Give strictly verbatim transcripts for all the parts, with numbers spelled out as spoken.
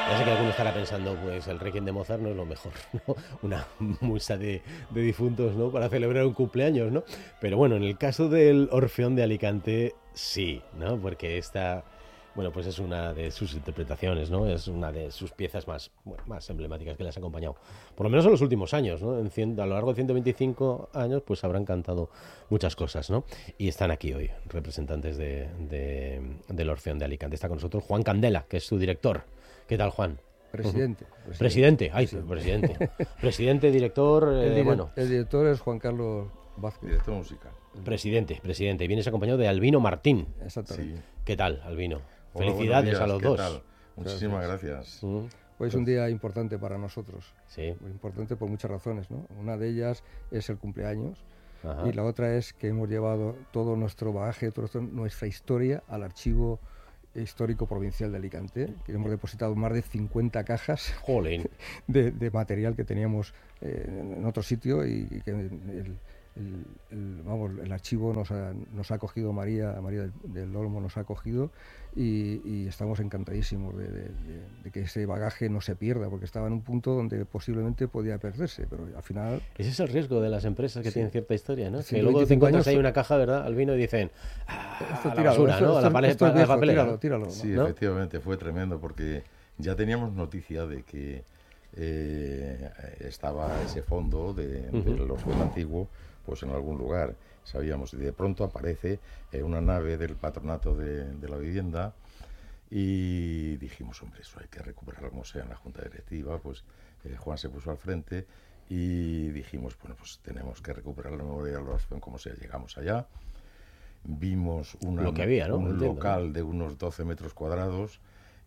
Ya sé que alguno estará pensando, pues el Requiem de Mozart no es lo mejor, ¿no? Una musa de, de difuntos, ¿no? Para celebrar un cumpleaños, ¿no? Pero bueno, en el caso del Orfeón de Alicante, sí, ¿no? Porque esta, bueno, pues es una de sus interpretaciones, ¿no? Es una de sus piezas más, bueno, más emblemáticas que les ha acompañado. Por lo menos en los últimos años, ¿no? En cien, a lo largo de ciento veinticinco años, pues habrán cantado muchas cosas, ¿no? Y están aquí hoy, representantes de, de, del Orfeón de Alicante. Está con nosotros Juan Candela, que es su director. ¿Qué tal, Juan? Presidente. Uh-huh. Presidente, presidente, ay, presidente. Presidente, presidente director, eh, el, dire bueno. El director es Juan Carlos Vázquez. Director musical. Presidente, presidente. Y vienes acompañado de Albino Martín. Exactamente. Sí. ¿Qué tal, Albino? Hola, felicidades días, a los ¿qué dos. Tal? Muchísimas gracias. Uh-huh. Hoy es un día importante para nosotros. Sí. Muy importante por muchas razones, ¿no? Una de ellas es el cumpleaños. Ajá. Y la otra es que hemos llevado todo nuestro bagaje, toda nuestra historia al archivo histórico provincial de Alicante, que hemos depositado más de cincuenta cajas de, de material que teníamos eh, en otro sitio y, y que el, el, el, vamos, el archivo nos ha, nos ha acogido María, María del, del Olmo nos ha acogido y, y estamos encantadísimos de, de, de, de que ese bagaje no se pierda, porque estaba en un punto donde posiblemente podía perderse, pero al final... Ese es el riesgo de las empresas que sí. tienen cierta historia, ¿no? Que luego te encuentras ahí una caja, ¿verdad, Albino? Y dicen, ah, esto, a la tíralo, basura, esto, ¿no? Esto, a la, pale, esto es la viejo, papelera. Tíralo, tíralo, ¿no? Sí, ¿no? efectivamente, fue tremendo porque ya teníamos noticia de que eh, estaba ese fondo de, uh-huh. del Orfeón antiguo pues en algún lugar, sabíamos, y de pronto aparece eh, una nave del patronato de, de la vivienda y dijimos, hombre, eso hay que recuperarlo como sea en la junta directiva, pues eh, Juan se puso al frente y dijimos, bueno, pues tenemos que recuperar la memoria del Orfeón como sea. Llegamos allá, vimos una, Lo que había, ¿no? un Entiendo, local ¿no? de unos doce metros cuadrados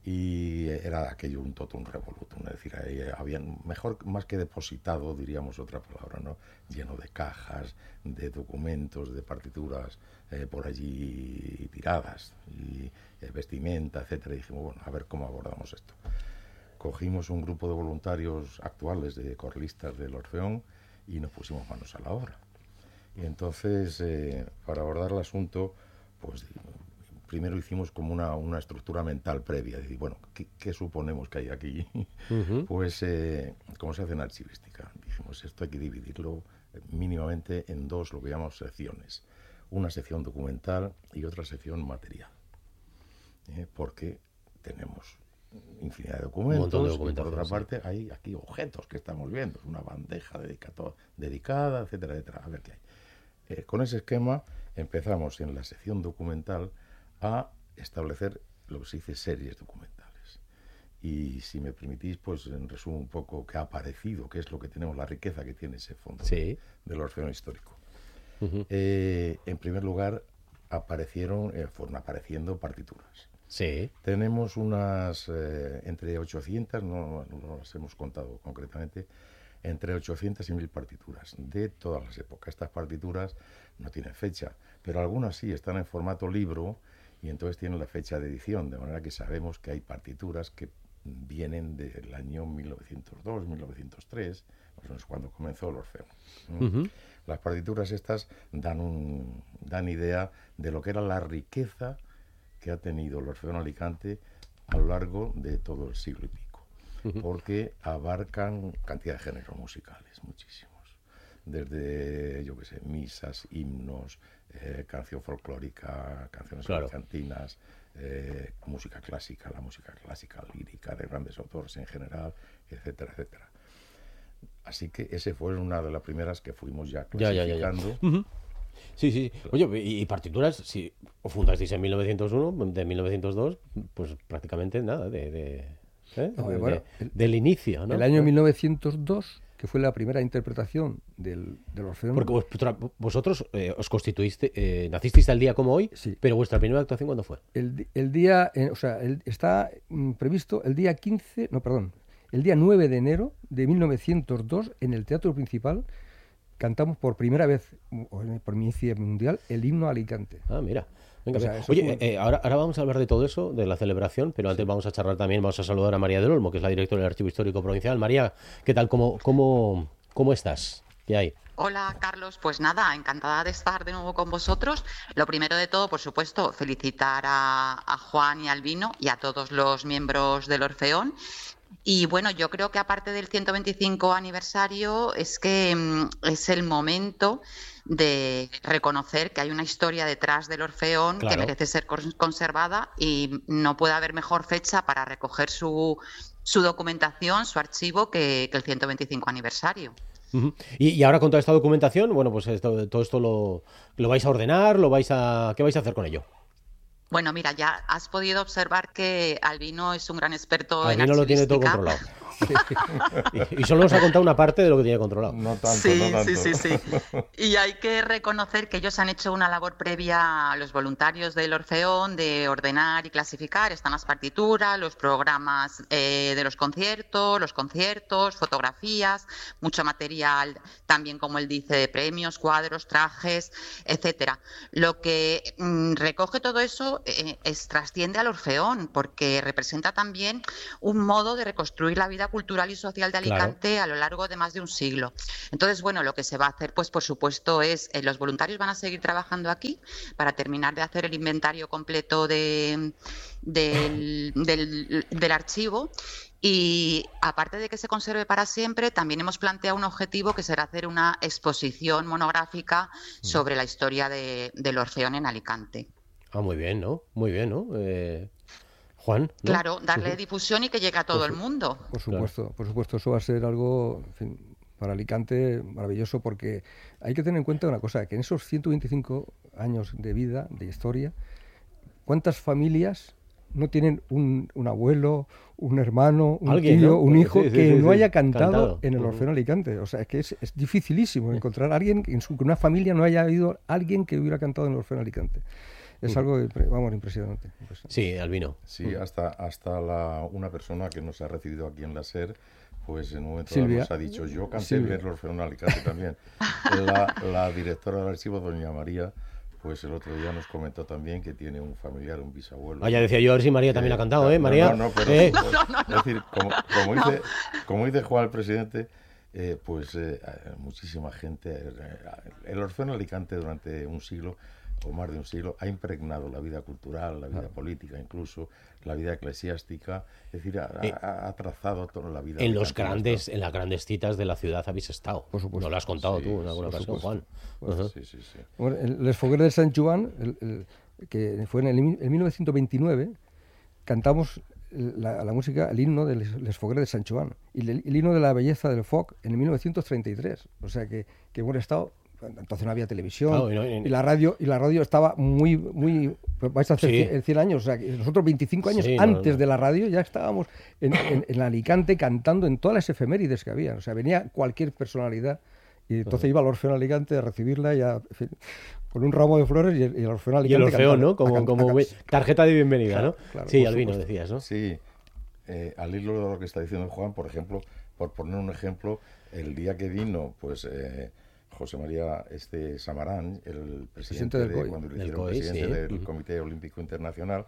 y era aquello un totum revolutum, es decir, ahí habían, mejor, más que depositado, diríamos otra palabra, ¿no? Lleno de cajas, de documentos, de partituras eh, por allí tiradas, y eh, vestimenta, etcétera. Y dijimos, bueno, a ver cómo abordamos esto. Cogimos un grupo de voluntarios actuales, de corlistas del Orfeón, y nos pusimos manos a la obra. Y entonces, eh, para abordar el asunto, pues primero hicimos como una, una estructura mental previa, de decir, bueno, ¿qué, qué suponemos que hay aquí? Uh-huh. Pues, eh, ¿cómo se hace en archivística? Dijimos, esto hay que dividirlo mínimamente en dos, lo que llamamos secciones. Una sección documental y otra sección material. ¿Eh? Porque tenemos infinidad de documentos, de y por otra sí. parte hay aquí objetos que estamos viendo, una bandeja dedicado, dedicada, etcétera, etcétera. A ver qué hay. Eh, con ese esquema empezamos en la sección documental a establecer lo que se dice series documentales. Y si me permitís, pues en resumo un poco qué ha aparecido, qué es lo que tenemos, la riqueza que tiene ese fondo sí. de, del Orfeón histórico. Uh-huh. Eh, en primer lugar, aparecieron, eh, fueron apareciendo partituras. Sí. Tenemos unas eh, entre ochocientas, no, no las hemos contado concretamente, entre ochocientas y mil partituras de todas las épocas. Estas partituras no tienen fecha, pero algunas sí están en formato libro y entonces tienen la fecha de edición, de manera que sabemos que hay partituras que vienen del año mil novecientos dos, mil novecientos tres, más o menos cuando comenzó el Orfeón. ¿Mm? Uh-huh. Las partituras estas dan, un, dan idea de lo que era la riqueza que ha tenido el Orfeón Alicante a lo largo de todo el siglo y pico, uh-huh. porque abarcan cantidad de géneros musicales, muchísimos. Desde, yo qué sé, misas, himnos, eh, canción folclórica, canciones claro. cantinas, eh, música clásica, la música clásica lírica de grandes autores en general, etcétera, etcétera. Así que ese fue una de las primeras que fuimos ya clasificando. Ya, ya, ya, ya. Uh-huh. Sí, sí. Oye, y, y partituras, si os fundasteis en mil novecientos uno, de mil novecientos dos, pues prácticamente nada, de, de, ¿eh? no, de, bueno, de el, del inicio, ¿no? El año mil novecientos dos, que fue la primera interpretación del, del Orfeón. Porque vos, vosotros eh, os constituiste, eh, nacisteis al día como hoy, sí. Pero vuestra primera actuación, ¿cuándo fue? El, el día, eh, o sea, el, está mm, previsto el día quince, no, perdón, el día nueve de enero de mil novecientos dos, en el Teatro Principal, cantamos por primera vez, por primicia mundial, el himno a Alicante. Ah, mira. Venga, o sea, oye, fue... eh, ahora, ahora vamos a hablar de todo eso, de la celebración, pero antes sí. vamos a charlar también, vamos a saludar a María del Olmo, que es la directora del Archivo Histórico Provincial. María, ¿qué tal? ¿Cómo, cómo, cómo estás? ¿Qué hay? Hola, Carlos. Pues nada, encantada de estar de nuevo con vosotros. Lo primero de todo, por supuesto, felicitar a, a Juan y a Albino y a todos los miembros del Orfeón. Y bueno, yo creo que aparte del ciento veinticinco aniversario es que mm, es el momento de reconocer que hay una historia detrás del Orfeón Claro. que merece ser cons- conservada y no puede haber mejor fecha para recoger su, su documentación, su archivo, que, que el ciento veinticinco aniversario. Ujú. Y, y ahora con toda esta documentación, bueno, pues esto- todo esto lo, lo vais a ordenar, lo vais a, ¿qué vais a hacer con ello? Bueno, mira, ya has podido observar que Albino es un gran experto en Albino lo tiene todo archivística. controlado. Y, y solo nos ha contado una parte de lo que tiene controlado. No tanto, Sí, no tanto. sí, sí, sí. Y hay que reconocer que ellos han hecho una labor previa a los voluntarios del Orfeón de ordenar y clasificar. Están las partituras, los programas eh, de los conciertos, los conciertos, fotografías, mucho material también, como él dice, de premios, cuadros, trajes, etcétera. Lo que mm, recoge todo eso eh, es, trasciende al Orfeón, porque representa también un modo de reconstruir la vida cultural y social de Claro. Alicante a lo largo de más de un siglo. Entonces, bueno, lo que se va a hacer, pues por supuesto, es eh, los voluntarios van a seguir trabajando aquí para terminar de hacer el inventario completo de, del, del, del archivo. Y aparte de que se conserve para siempre, también hemos planteado un objetivo que será hacer una exposición monográfica sobre la historia de, del Orfeón en Alicante. Ah, muy bien, ¿no? Muy bien, ¿no? Eh, Juan, ¿no? Claro, darle difusión y que llegue a todo Por el su- mundo. Por supuesto, por supuesto, eso va a ser algo, en fin, para Alicante maravilloso, porque hay que tener en cuenta una cosa, que en esos ciento veinticinco años de vida, de historia, ¿cuántas familias no tienen un, un abuelo, un hermano, un Alguien, tío, ¿no? un hijo Sí, sí, que sí, no sí. haya cantado, Cantado. en el Ujú. Orfeón Alicante? O sea, es que es, es dificilísimo encontrar a alguien, que en su, que una familia no haya habido alguien que hubiera cantado en el Orfeón Alicante. Es Ujú. algo, impre- vamos, impresionante. impresionante. Sí, Albino. Sí, hasta, hasta la, una persona que nos ha recibido aquí en la SER, pues en un momento dado Silvia. nos ha dicho, yo canté Silvia. el Orfeón Alicante también. La, la directora del archivo, doña María, pues el otro día nos comentó también que tiene un familiar, un bisabuelo. Ah, ya decía yo a ver si María también que- ha cantado, ¿eh? no, María. No, no, pero, ¿eh? pues, es decir, como, como dice, como dice Juan el presidente, eh, pues eh, muchísima gente, eh, el Orfeón Alicante durante un siglo o más de un siglo ha impregnado la vida cultural, la vida Claro. política, incluso la vida eclesiástica, es decir, ha, Eh, ha- ha trazado toda la vida. En los alicantina. grandes, en las grandes citas de la ciudad habéis estado. Por supuesto. No lo has contado Sí, tú en alguna por ocasión, Juan. supuesto. Ajá. Sí, sí, sí. Bueno, el Les Foguers de Sant Joan, el- el- que fue en, el, en mil novecientos veintinueve, cantamos la, la música, el himno de Les, Les Foguers de Sant Joan y el, el himno de la belleza del foc en mil novecientos treinta y tres. O sea que, que hemos estado, entonces no había televisión, Claro, y no- y- y la radio y la radio estaba muy, muy, vais a hacer Sí. cien, cien años, o sea que nosotros veinticinco años Sí, no, antes no. de la radio ya estábamos en, en, en Alicante cantando en todas las efemérides que había. O sea, venía cualquier personalidad. Y entonces iba al Orfeón Alicante a recibirla y a, en fin, con un ramo de flores y el, y el Orfeón Y Alicante. el Orfeón, cantando, ¿no? a Como, can- como a ve- can- tarjeta de bienvenida, Claro, ¿no? claro, Sí, por Albino, supuesto. decías, ¿no? Sí, eh, al hilo de lo que está diciendo Juan, por ejemplo, por poner un ejemplo, el día que vino, pues eh, José María este Samarán, el presidente, Presidente del de, C O I. cuando le Del hicieron C O I, presidente sí. del Ujú. Comité Olímpico Internacional,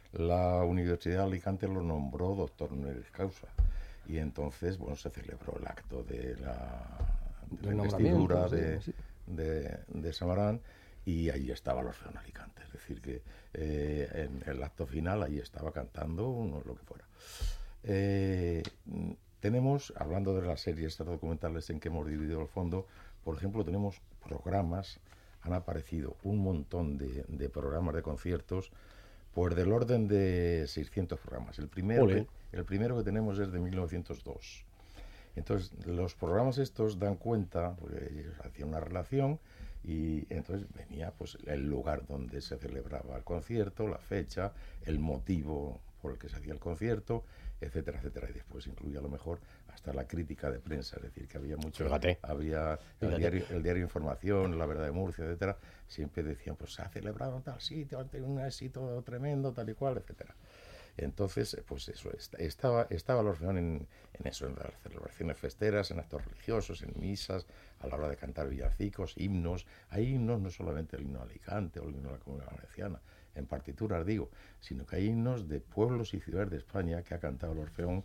la Universidad de Alicante lo nombró doctor honoris causa. Y entonces, bueno, se celebró el acto de la, de la Del investidura nombramiento, de, sí, sí. de, de Samarán, y ahí estaba el Orfeón Alicante. Es decir, que eh, en el acto final ahí estaba cantando uno, lo que fuera. Eh, mm, tenemos, hablando de las series estas documentales en que hemos dividido el fondo, por ejemplo, tenemos programas, han aparecido un montón de, de programas de conciertos, pues del orden de seiscientos programas. El primero, Ole. que, el primero que tenemos es de mil novecientos dos. Entonces, los programas estos dan cuenta, porque ellos hacían una relación, y entonces venía pues el lugar donde se celebraba el concierto, la fecha, el motivo por el que se hacía el concierto, etcétera, etcétera. Y después incluía a lo mejor hasta la crítica de prensa, es decir, que había mucho, Fíjate. había el Fíjate. diario, el diario Información, La Verdad de Murcia, etcétera, siempre decían, pues se ha celebrado en tal sitio, ha tenido un éxito tremendo, tal y cual, etcétera. Entonces, pues eso, estaba, estaba el Orfeón en, en eso, en las celebraciones festeras, en actos religiosos, en misas, a la hora de cantar villancicos, himnos. Hay himnos, no solamente el himno de Alicante o el himno de la Comunidad Valenciana, en partituras digo, sino que hay himnos de pueblos y ciudades de España que ha cantado el Orfeón,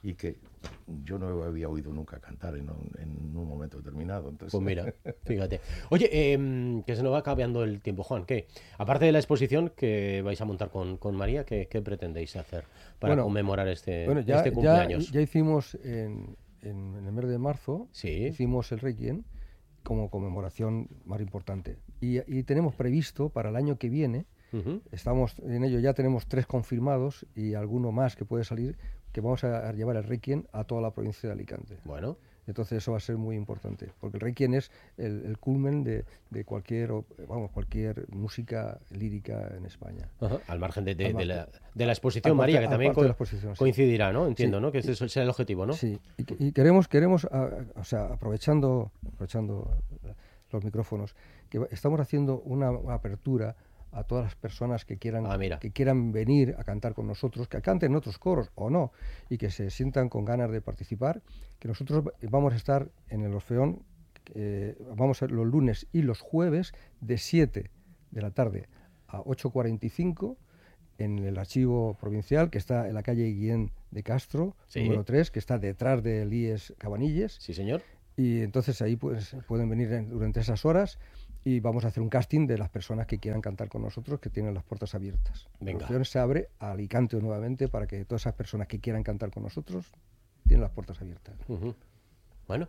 y que yo no había oído nunca cantar en un, en un momento determinado. Entonces... Pues mira, fíjate. Oye, eh, que se nos va cambiando el tiempo, Juan. ¿Qué? Aparte de la exposición que vais a montar con, con María, ¿qué, ¿qué pretendéis hacer para bueno, conmemorar este, bueno, ya, este cumpleaños? Ya, ya hicimos en, en, en el mes de marzo, sí. hicimos el Requiem como conmemoración más importante. Y, y tenemos previsto para el año que viene, uh-huh. estamos en ello, ya tenemos tres confirmados y alguno más que puede salir, que vamos a llevar el Requiem a toda la provincia de Alicante. Bueno. Entonces eso va a ser muy importante, porque el Requiem es el, el culmen de, de cualquier, vamos, cualquier música lírica en España. Uh-huh. Al margen de, de, de, la, de la exposición, María, que también co- coincidirá, ¿no? Entiendo, sí. ¿no? Que ese será el objetivo, ¿no? Sí, y, y queremos, queremos a, o sea, aprovechando, aprovechando los micrófonos, que estamos haciendo una, una apertura a todas las personas que quieran, ah, que quieran venir a cantar con nosotros, que canten otros coros o no, y que se sientan con ganas de participar, que nosotros vamos a estar en el Orfeón, eh, vamos a los lunes y los jueves de siete de la tarde a ocho cuarenta y cinco en el archivo provincial, que está en la calle Guillén de Castro, sí. número tres, que está detrás del I E S Cabanilles. Sí, señor. Y entonces ahí pues, pueden venir durante esas horas y vamos a hacer un casting de las personas que quieran cantar con nosotros, que tienen las puertas abiertas. Venga. La opción se abre a Alicante nuevamente para que todas esas personas que quieran cantar con nosotros tienen las puertas abiertas. Uh-huh. Bueno,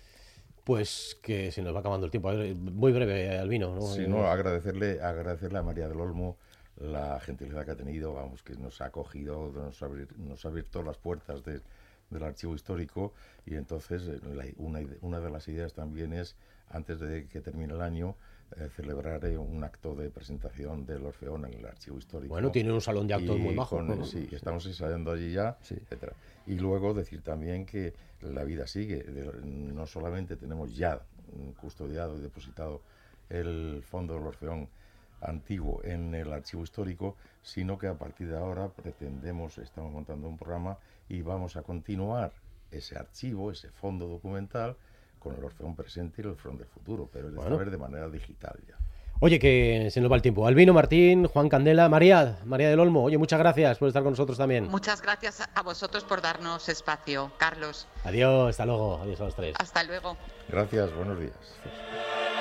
pues que se nos va acabando el tiempo. Muy breve, Albino, ¿no? Sí, no, agradecerle, agradecerle a María del Olmo la gentileza que ha tenido, vamos, que nos ha acogido, nos ha, nos ha abierto las puertas de, del archivo histórico, y entonces la, una, una de las ideas también es, antes de que termine el año, eh, celebrar eh, un acto de presentación del Orfeón en el archivo histórico. Bueno, tiene un salón de actos muy bajo. Con, sí, estamos ensayando allí ya, sí. etcétera. Y luego decir también que la vida sigue. No solamente tenemos ya custodiado y depositado el fondo del Orfeón antiguo en el archivo histórico, sino que a partir de ahora pretendemos, estamos montando un programa y vamos a continuar ese archivo, ese fondo documental, con el Orfeón presente y el Orfeón del futuro, pero es de bueno. saber de manera digital ya. Oye, que se nos va el tiempo. Albino Martín, Juan Candela, María, María del Olmo, oye, muchas gracias por estar con nosotros también. Muchas gracias a vosotros por darnos espacio, Carlos. Adiós, hasta luego, adiós a los tres. Hasta luego. Gracias, buenos días.